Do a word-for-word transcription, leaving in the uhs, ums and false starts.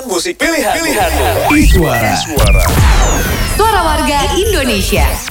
dengan musik pilihan. Pilihanmu. Iswara. Iswara. Suara warga Indonesia.